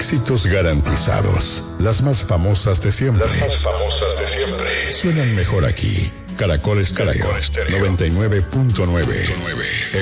Éxitos garantizados. Las más famosas de siempre. Suenan mejor aquí. Caracol Estéreo 99.9.